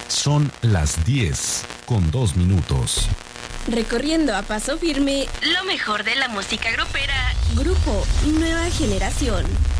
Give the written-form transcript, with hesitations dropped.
Son las 10:02. Recorriendo a paso firme lo mejor de la música grupera. Grupo Nueva Generación.